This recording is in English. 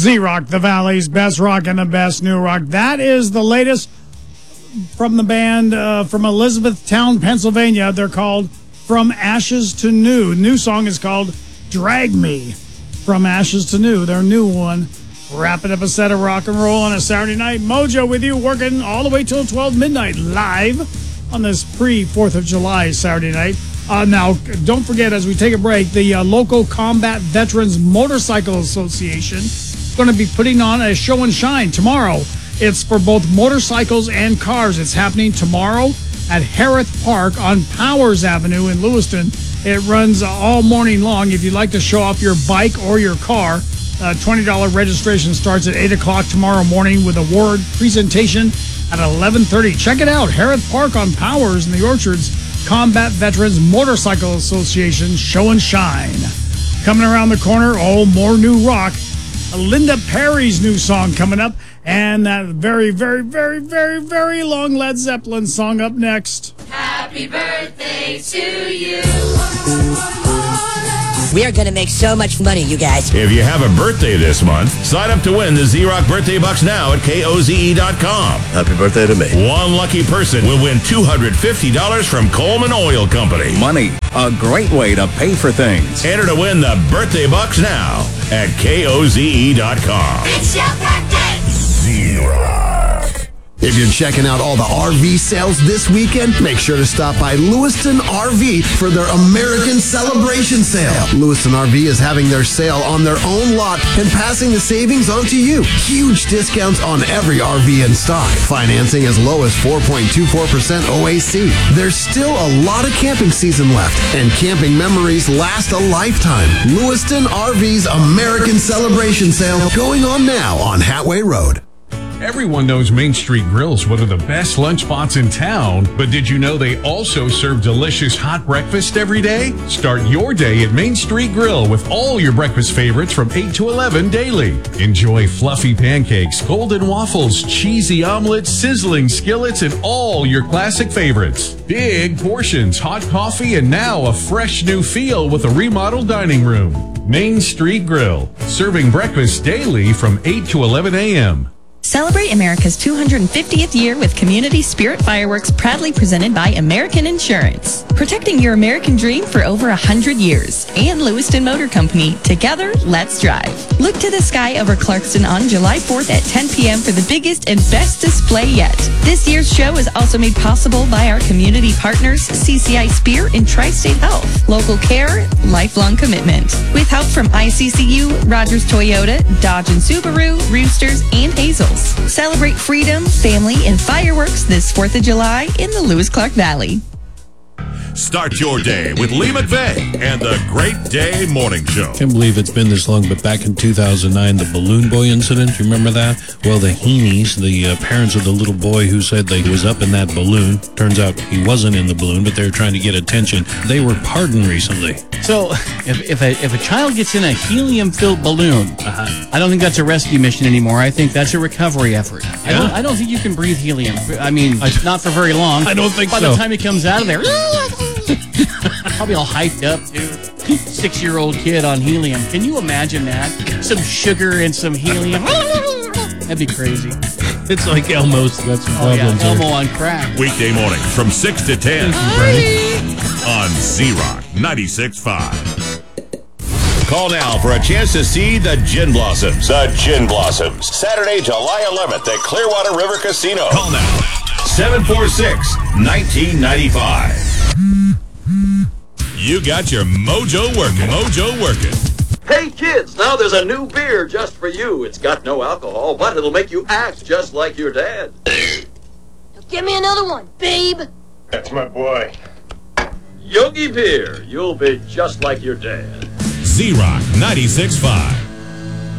Z-Rock, the Valley's best rock and the best new rock. That is the latest from the band from Elizabethtown, Pennsylvania. They're called From Ashes to New. New song is called Drag Me. From Ashes to New, their new one. Wrapping up a set of rock and roll on a Saturday night. Mojo with you, working all the way till 12 midnight live on this pre-4th of July Saturday night. Now, don't forget, as we take a break, the local Combat Veterans Motorcycle Association is going to be putting on a show and shine tomorrow. It's for both motorcycles and cars. It's happening tomorrow at Harrith Park on Powers Avenue in Lewiston. It runs all morning long. If you'd like to show off your bike or your car, $20 registration starts at 8 o'clock tomorrow morning with award presentation at 11:30. Check it out, Harrith Park on Powers in the Orchards. Combat Veterans Motorcycle Association Show and Shine. Coming around the corner, more new rock. Linda Perry's new song coming up, and that very, very, very, very, very long Led Zeppelin song up next. Happy birthday to you. We are going to make so much money, you guys. If you have a birthday this month, sign up to win the Z-Rock Birthday Bucks now at KOZE.com. Happy birthday to me. One lucky person will win $250 from Coleman Oil Company. Money, a great way to pay for things. Enter to win the Birthday Bucks now at KOZE.com. It's your birthday. Z-Rock. If you're checking out all the RV sales this weekend, make sure to stop by Lewiston RV for their American Celebration Sale. Lewiston RV is having their sale on their own lot and passing the savings on to you. Huge discounts on every RV in stock. Financing as low as 4.24% OAC. There's still a lot of camping season left, and camping memories last a lifetime. Lewiston RV's American Celebration Sale going on now on Hatway Road. Everyone knows Main Street Grill is one of the best lunch spots in town, but did you know they also serve delicious hot breakfast every day? Start your day at Main Street Grill with all your breakfast favorites from 8 to 11 daily. Enjoy fluffy pancakes, golden waffles, cheesy omelets, sizzling skillets, and all your classic favorites. Big portions, hot coffee, and now a fresh new feel with a remodeled dining room. Main Street Grill, serving breakfast daily from 8 to 11 a.m. Celebrate America's 250th year with Community Spirit Fireworks, proudly presented by American Insurance. Protecting your American dream for over 100 years. And Lewiston Motor Company. Together, let's drive. Look to the sky over Clarkston on July 4th at 10 p.m. for the biggest and best display yet. This year's show is also made possible by our community partners, CCI Spear and Tri-State Health. Local care, lifelong commitment. With help from ICCU, Rogers Toyota, Dodge and Subaru, Roosters, and Hazel. Celebrate freedom, family, and fireworks this 4th of July in the Lewis-Clark Valley. Start your day with Lee McVeigh and the Great Day Morning Show. Can't believe it's been this long, but back in 2009, the Balloon Boy incident, you remember that? Well, the Heenies, the parents of the little boy who said that he was up in that balloon, turns out he wasn't in the balloon, but they were trying to get attention. They were pardoned recently. So, if a child gets in a helium-filled balloon, I don't think that's a rescue mission anymore. I think that's a recovery effort. Yeah? I don't think you can breathe helium. I mean, not for very long. I don't think By so. the time he comes out of there, probably all hyped up, too. 6-year-old kid on helium. Can you imagine that? Some sugar and some helium. That'd be crazy. It's like Elmo's got some problems. Elmo on crack. Weekday mornings from 6 to 10 on Z-Rock 96.5. Call now for a chance to see the Gin Blossoms. The Gin Blossoms. Saturday, July 11th at Clearwater River Casino. Call now. 746-1995. You got your mojo working. Mojo working. Hey kids, now there's a new beer just for you. It's got no alcohol, but it'll make you act just like your dad. Give me another one, babe. That's my boy. Yogi Beer, you'll be just like your dad. Z-Rock 96.5.